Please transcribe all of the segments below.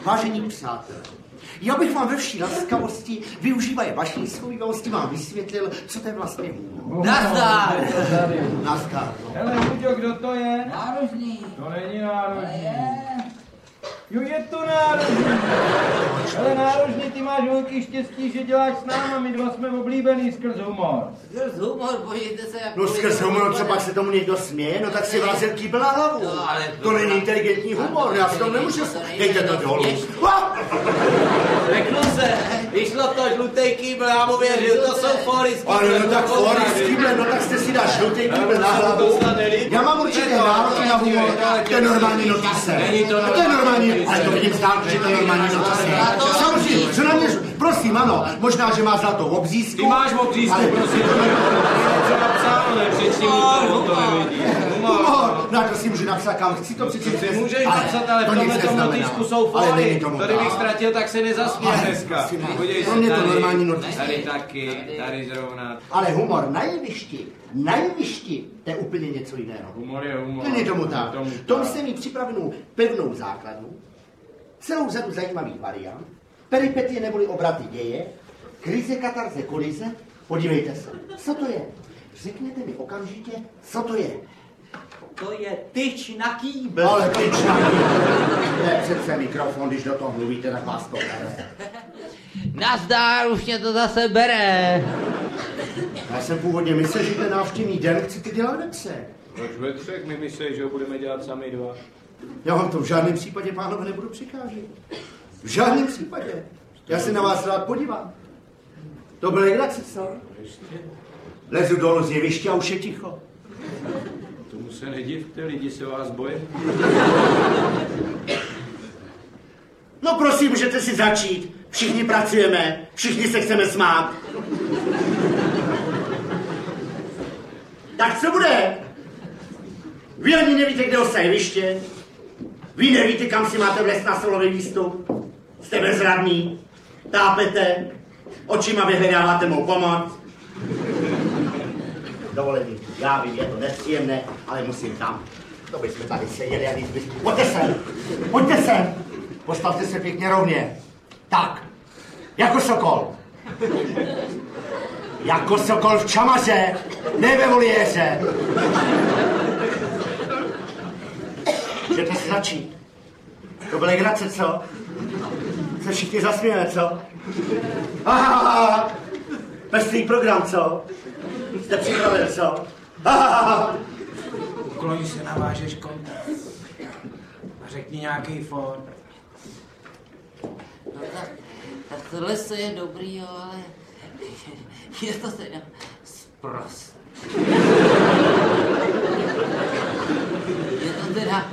Vážení přátelé, já bych vám ve vší laskavosti, využívaje vaší shovívavosti, vám vysvětlil, co to je vlastně humor. Nazdar! Nazdar. Hele, Luďo, kdo to je? Nárožný. To není nárožný. Jo, je to nárožný. Ale nárožný, ty máš velký štěstí, že děláš s náma, my dva jsme oblíbený skrz humor. Skrz humor, podívejte se, jak... No skrz humor, co pak se tomu někdo směje, no tak si vrazil kýbl na hlavu. No, ale... To není inteligentní humor, já si tomu nemůžu... Dejte to dolů. Řeknu se, vyšlo to žlutej kýbl, já mu věřil, to jsou fóry s kýblem. Ale no tak fóry s kýblem, no tak jste si dá žlutej kýbl na hlavu. Já mám určitě nárok na humor, to je normální notice. To je normální, ale to vidím zdálku, že to je normální notice. Samozřejmě, co na mě, prosím, ano, možná, že má zlatou obřízku. Ty máš obřízku, prosím, to je napsáno, nepřečti mu to nevidí. Humor, na to si můžu napsat, kam chci to přečíst. Můžeš napsat, ale v tomhletom notísku jsou fóry. To kdybych ztratil, tak se nezasměl dneska. Podívej se, pro mě to normální notice. Tady taky, tady zrovna. Ale humor na jevišti, to je úplně něco jiného. Humor je humor. To není tomu tak. Tom jsem jí připravenou pevnou základnu, celou řadu zajímavých variant, peripetie neboli obraty děje, krize, katarze, kolize. Podívejte se, co to je? Řekněte mi okamžitě, co to je. To je tyč na kýbl. Ale tyč na kýbl. To je přece mikrofon, když do toho mluvíte, tak vás to bere. Nazdar, už mě to zase bere. Já jsem původně myslel, že ten návštěvný den chcete dělat ve třech. Proč ve třech? My mysleli, že ho budeme dělat sami dva. Já vám to v žádném případě, pánové, nebudu přikážet. V žádném případě. Já se na vás rád podívám. To byl legrace, co? Lezu dolů z jeviště a už je ticho. Tomu se nedivte, lidi se vás bojí. No prosím, můžete si začít. Všichni pracujeme, všichni se chceme smát. Tak co bude? Vy ani nevíte, kde je jeviště. Vy nevíte, kam si máte vlézt na solový výstup. Jste bezradní, tápete, očima vyhledáváte mou pomoc. Dovolení, já vím, je to nepříjemné, ale musím tam. To bychom tady seděli a víc bychom... Pojďte sem, postavte se pěkně rovně. Tak, jako sokol. Jako sokol v čamaře, ne ve voliéře. Můžete si začít. To byl legrace, co? Se všichni zasmějeme, co? Aha, pestrý program, co? Jste připravili, co? Aha. Ukloň se, navážeš kontakt. A řekni nějaký fór. No tak tohle se je dobrý, jo, ale je to teda sprost. Je to teda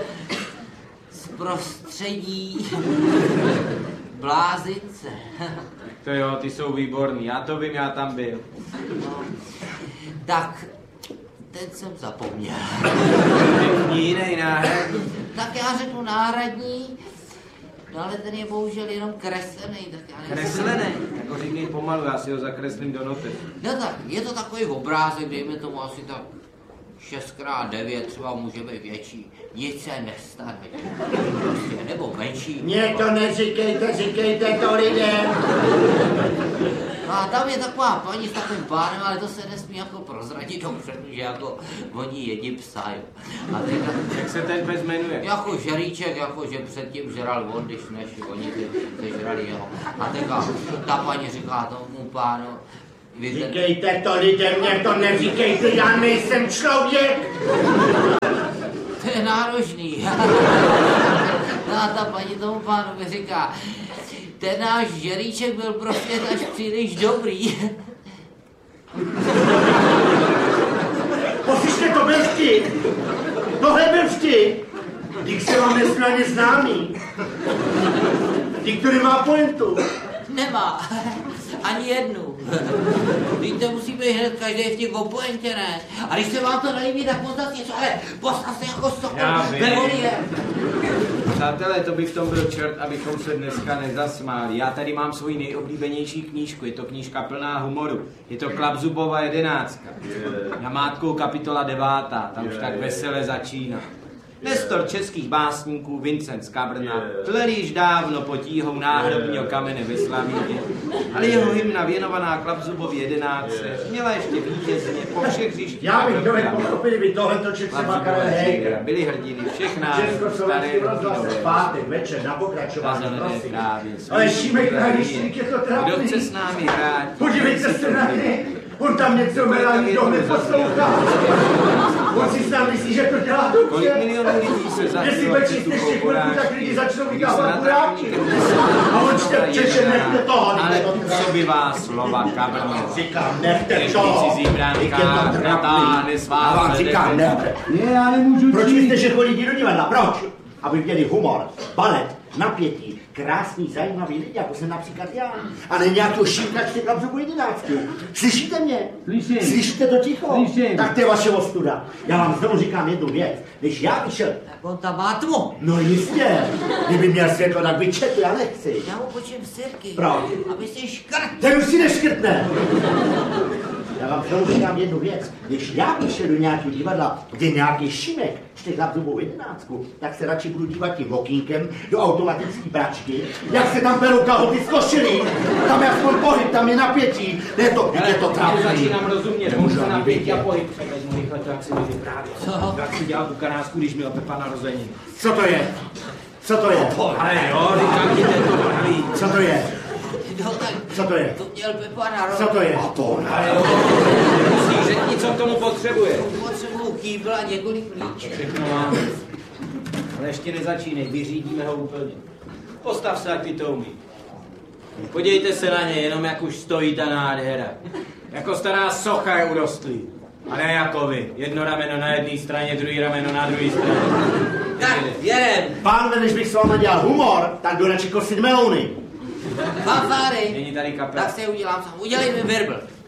zprostředí blázince. To jo, ty jsou výborný, já to vím, já tam byl. No, tak, ten jsem zapomněl. Řekni jiný náhradní. Tak já řeknu náhradní, no ale ten je bohužel jenom kreslený, tak já nevím. Kreslený? Jako říkej pomalu, já si ho zakreslím do noty. No tak, je to takový obrázek, dejme tomu asi tak 6x9, třeba může být větší. Nic se nestane. Prostě, nebo menší. Mně to neříkejte, říkejte to lidem. No a tam je taková paní s takovým pánem, ale to se nesmí jako prozradit dopředu, že jako oni jedí psa, jo. A teďka, Jak se ten pes jmenuje? jako žeríček, jako že předtím žral on, když než oni ty žrali jeho. A teďka ta paní říká tomu pánu, Říkejte to lidem, mě to neříkejte, já nejsem člověk. To je náročný. No a ta paní tomu pánovi říká, ten náš žeríček byl prostě až příliš dobrý. Poslyšte, to byl vtip. Tohle byl vtip. Dík se vám nesmí ani známý. Dík, který má pointu. Nemá. Ani jednu. Víte, musí být hned každý v těch o pointě, ne? A když se vám to nelíbí, tak poznat něco, ale postav se jako sokol ve volie. Přátelé, to by v tom byl čert, abychom se dneska nezasmáli. Já tady mám svoji nejoblíbenější knížku, je to knížka plná humoru. Je to Klapzubova 11. Namátkou kapitola 9, tam už tak veselé začíná. Nestor českých básníků Vincent z Kabrna tlel již dávno pod tíhou náhrobního kamene ve Slavíně, ale jeho hymna věnovaná Klapzubovi 11. měla ještě vítězně po všech hřištích. Já bych dovedl pochopit, by tohleto čet třeba Karel Heger. Byli hrdiny všech národů. Československý rozhlas v pátek večer na pokračování, prosím. Ale Šimek na hřištík je to trápný. Kdo chce s námi hrát? Podívejte se na něj. On tam něco melá, nikdo neposlouchá. On si snad myslí, že to dělá dobře. Kolik milionů lidí se zažilo přestupovou porážku, tak lidi začnou vykávat buráky. A on čte, nechte toho. Ale působivá slova Kabrno. Říkám, nechte toho. Cizí bránka, natáhne svá. Říkám, nechte. Ne, já nemůžu. Proč jste, že chodí do divadla? Proč? Aby měli humor, balet, napětí, krásný, zajímavý lidi, jako jsem například já. A ne nějakého šíkačky Klapzubu 11. Slyšíte mě? Slyším. Slyšíte to ticho? Slyším. Tak to je vaše ostuda. Já vám znovu říkám jednu věc. Když já vyšel... Tak on tam má tmu. No jistě. Kdyby měl světlo, tak by četl, já nechci. Já mu počím sirky. Proč? Aby si škrt. Ten už si neškrtne. Já vám znovu říkám jednu věc. Když já vyšel do nějakého divadla, kde nějaký Šimek čte Klapzubovu 11, tak se radši budu dívat tím okýnkem do automatické pračky, jak se tam perou kalhoty z košilí. Tam je aspoň pohyb, tam je napětí. Je to trápný. Začínám rozumět, můžu napětí a pohyb. Převezmu rychle to, jak si mi vyprávěl. Co? Jak si dělal tu kanásku, když měl Pepa narozeniny. Co to je? Co to je? Ale jo, říkám ti, to baví. Co to je? No tak, Co to je? to měl Pepa na rok. Co to je? Ale jo, musí řekni, co k tomu potřebuje. Potřebuju kýbl a několik klíček. Všechno máme. Ale ještě nezačínej, vyřídíme ho úplně. Postav se, jak ty to umí. Podívejte se na ně, jenom jak už stojí ta nádhera. Jako stará socha je urostlý. A ne jako vy. Jedno rameno na jedné straně, druhý rameno na druhé straně. Tak, jedem. Pánové, než bych s vámi dělal humor, tak jdu radši kosit melouny. Fanfáry. Není tady kapela. Tak se udělám sám. Udělej mi virbl.